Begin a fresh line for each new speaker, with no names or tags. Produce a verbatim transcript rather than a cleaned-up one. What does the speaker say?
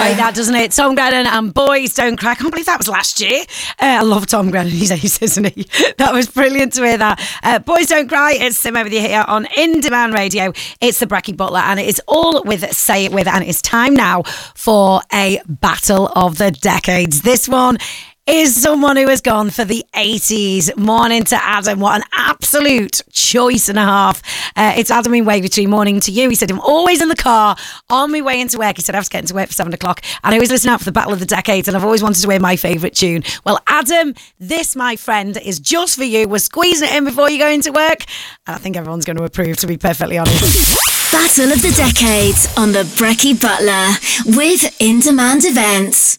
great, that, doesn't it? Tom Grennan and Boys Don't Cry. I can't believe that was last year. Uh, I love Tom Grennan. He's ace, isn't he? That was brilliant to hear that. Uh, Boys Don't Cry. It's Simo with you here on In Demand Radio. It's the Brecky Butler, and it is all with Say It With, and it's time now for a battle of the decades. This one is someone who has gone for the eighties. Morning to Adam. What an absolute choice and a half. Uh, it's Adam in Wavertree. Morning to you. He said, I'm always in the car on my way into work. He said, I was getting to work for seven o'clock and I always listen out for the Battle of the Decades, and I've always wanted to hear my favourite tune. Well, Adam, this, my friend, is just for you. We're squeezing it in before you go into work, and I think everyone's going to approve, to be perfectly honest.
Battle of the Decades on the Brecky Butler with In Demand Events.